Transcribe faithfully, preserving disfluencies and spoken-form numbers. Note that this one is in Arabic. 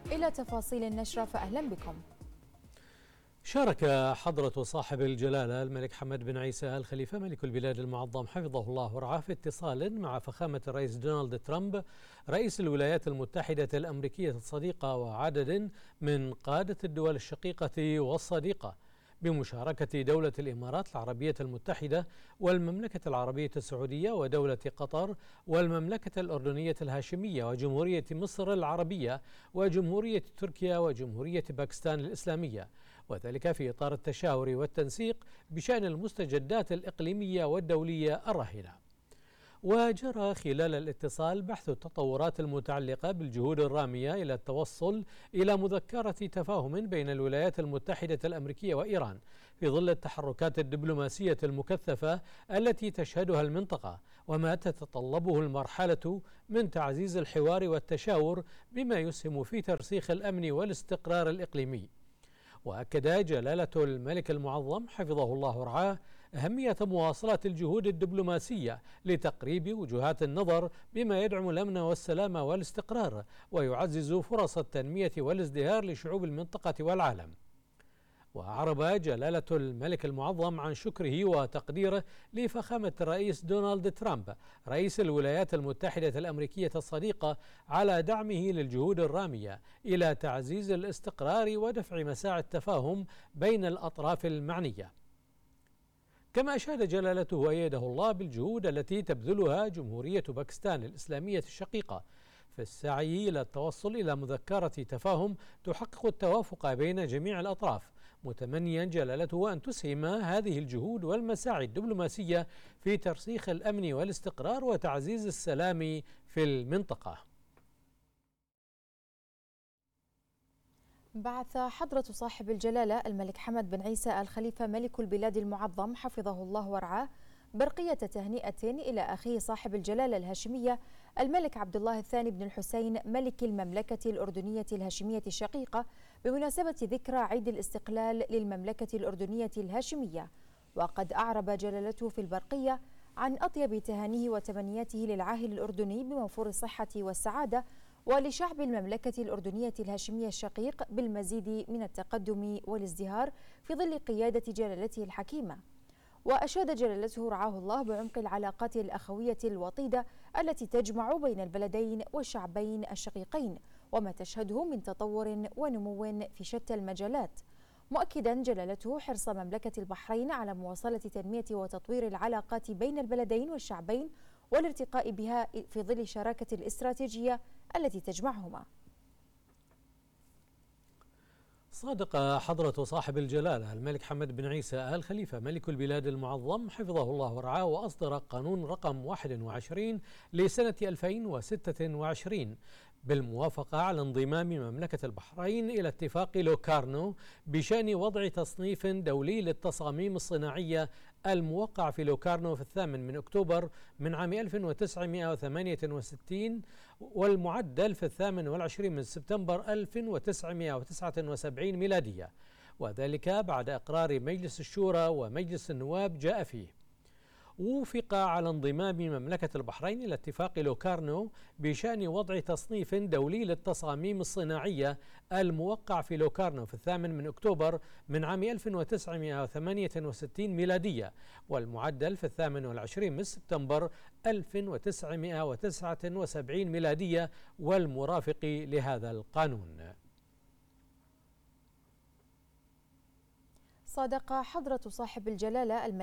إلى تفاصيل النشرة فأهلا بكم. شارك حضرة صاحب الجلالة الملك حمد بن عيسى آل خليفة ملك البلاد المعظم حفظه الله ورعاه في اتصال مع فخامة الرئيس دونالد ترامب رئيس الولايات المتحدة الأمريكية الصديقة وعدد من قادة الدول الشقيقة والصديقة، بمشاركة دولة الإمارات العربية المتحدة والمملكة العربية السعودية ودولة قطر والمملكة الأردنية الهاشمية وجمهورية مصر العربية وجمهورية تركيا وجمهورية باكستان الإسلامية، وذلك في إطار التشاور والتنسيق بشأن المستجدات الإقليمية والدولية الراهنة. وجرى خلال الاتصال بحث التطورات المتعلقة بالجهود الرامية إلى التوصل إلى مذكرة تفاهم بين الولايات المتحدة الأمريكية وإيران في ظل التحركات الدبلوماسية المكثفة التي تشهدها المنطقة، وما تتطلبه المرحلة من تعزيز الحوار والتشاور بما يسهم في ترسيخ الأمن والاستقرار الإقليمي. وأكد جلالة الملك المعظم حفظه الله ورعاه أهمية مواصلة الجهود الدبلوماسية لتقريب وجهات النظر بما يدعم الأمن والسلام والاستقرار ويعزز فرص التنمية والازدهار لشعوب المنطقة والعالم. وأعرب جلالة الملك المعظم عن شكره وتقديره لفخامة الرئيس دونالد ترامب رئيس الولايات المتحدة الأمريكية الصديقة على دعمه للجهود الرامية إلى تعزيز الاستقرار ودفع مساعي التفاهم بين الأطراف المعنية. كما أشاد جلالته وأيده الله بالجهود التي تبذلها جمهورية باكستان الإسلامية الشقيقة في السعي إلى التوصل إلى مذكرة تفاهم تحقق التوافق بين جميع الأطراف، متمنيا جلالته أن تسهم هذه الجهود والمساعي الدبلوماسية في ترسيخ الأمن والاستقرار وتعزيز السلام في المنطقة. بعث حضرة صاحب الجلالة الملك حمد بن عيسى آل خليفة ملك البلاد المعظم حفظه الله ورعاه برقية تهنئة إلى أخيه صاحب الجلالة الهاشمية الملك عبد الله الثاني بن الحسين ملك المملكة الأردنية الهاشمية الشقيقة بمناسبة ذكرى عيد الاستقلال للمملكة الأردنية الهاشمية. وقد أعرب جلالته في البرقية عن أطيب تهانيه وتمنياته للعاهل الأردني بموفور الصحة والسعادة ولشعب المملكة الأردنية الهاشمية الشقيق بالمزيد من التقدم والازدهار في ظل قيادة جلالته الحكيمة. وأشاد جلالته رعاه الله بعمق العلاقات الأخوية الوطيدة التي تجمع بين البلدين والشعبين الشقيقين وما تشهده من تطور ونمو في شتى المجالات، مؤكدا جلالته حرص مملكة البحرين على مواصلة تنمية وتطوير العلاقات بين البلدين والشعبين والارتقاء بها في ظل الشراكة الاستراتيجية التي تجمعهما. صادق حضرة صاحب الجلالة الملك حمد بن عيسى آل خليفة ملك البلاد المعظم حفظه الله ورعاه وأصدر قانون رقم واحد وعشرين لسنة ألفين وستة وعشرين بالموافقة على انضمام مملكة البحرين إلى اتفاق لوكارنو بشأن وضع تصنيف دولي للتصاميم الصناعية الموقع في لوكارنو في الثامن من أكتوبر من عام ألف وتسعمائة وثمانية وستين والمعدل في الثامن والعشرين من سبتمبر ألف وتسعمائة وتسعة وسبعين ميلادية، وذلك بعد إقرار مجلس الشورى ومجلس النواب جاء فيه. وافق على انضمام مملكة البحرين إلى اتفاق لوكارنو بشأن وضع تصنيف دولي للتصاميم الصناعية الموقع في لوكارنو في الثامن من أكتوبر من عام ألف وتسعمائة وثمانية وستين ميلادية والمعدل في الثامن والعشرين من سبتمبر ألف وتسعمائة وتسعة وسبعين ميلادية والمرافق لهذا القانون. صادق حضرة صاحب الجلالة